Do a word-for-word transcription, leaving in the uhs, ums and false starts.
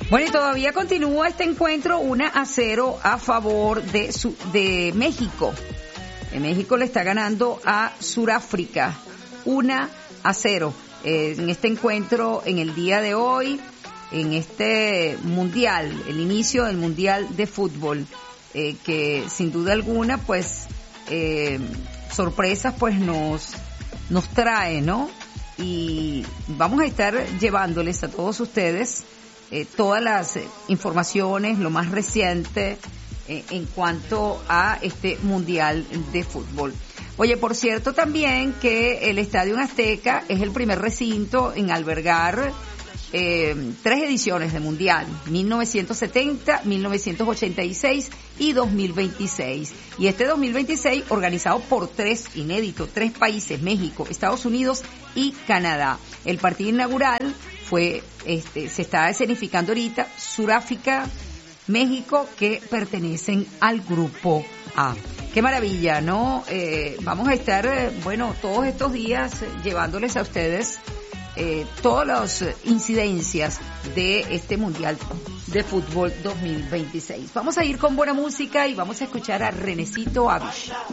Bueno, y todavía continúa este encuentro uno a cero a favor de, su, de México. En México le está ganando a Sudáfrica uno a cero. Eh, en este encuentro, en el día de hoy, en este mundial, el inicio del mundial de fútbol, eh, que sin duda alguna, pues, eh, sorpresas, pues nos, nos trae, ¿no? Y vamos a estar llevándoles a todos ustedes eh, todas las eh, informaciones, lo más reciente eh, en cuanto a este mundial de fútbol. Oye, por cierto también que el Estadio Azteca es el primer recinto en albergar eh, tres ediciones de mundial, mil novecientos setenta, mil novecientos ochenta y seis y dos mil veintiséis. Y este dos mil veintiséis organizado por tres, inédito, tres países, México, Estados Unidos y Canadá. El partido inaugural fue, este, se está escenificando ahorita, Sudáfrica, México, que pertenecen al grupo A. Qué maravilla, ¿no? Eh, vamos a estar, eh, bueno, todos estos días eh, llevándoles a ustedes eh, todas las eh, incidencias de este Mundial de Fútbol dos mil veintiséis. Vamos a ir con buena música y vamos a escuchar a Renecito Avish.